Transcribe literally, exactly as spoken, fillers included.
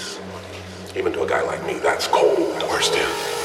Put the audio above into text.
Even to a guy like me, that's cold. Worst, dude.